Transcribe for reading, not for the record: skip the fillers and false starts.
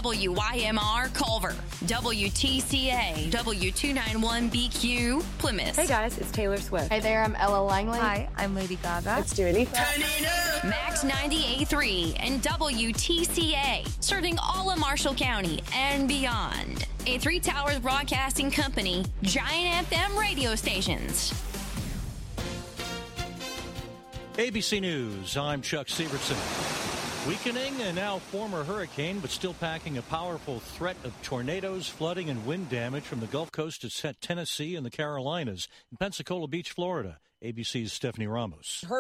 WYMR Culver, WTCA, W291BQ Plymouth. Hey guys, it's Taylor Swift. Hey there, I'm Ella Langley. Hi, I'm Lady Gaga. It's Dua Lipa. Max 98.3 and WTCA, serving all of Marshall County and beyond. A Three Towers Broadcasting Company, Giant FM radio stations. ABC News, I'm Chuck Severson. Weakening and now former hurricane, but still packing a powerful threat of tornadoes, flooding, and wind damage from the Gulf Coast to Tennessee and the Carolinas. In Pensacola Beach, Florida, ABC's Stephanie Ramos.